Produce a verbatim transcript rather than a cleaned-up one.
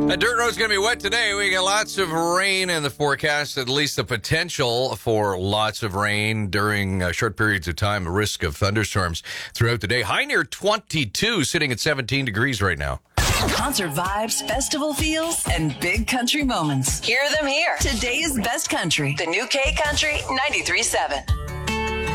The dirt road's going to be wet today. We got lots of rain in the forecast, at least the potential for lots of rain during uh, short periods of time, a risk of thunderstorms throughout the day. High near twenty-two, sitting at seventeen degrees right now. Concert vibes, festival feels, and big country moments. Hear them here. Today's best country. The new K Country ninety-three point seven.